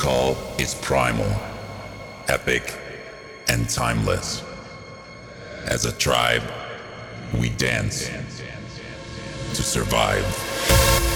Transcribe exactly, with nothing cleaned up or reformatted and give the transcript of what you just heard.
call is primal, epic, and timeless. As a tribe, we dance to survive.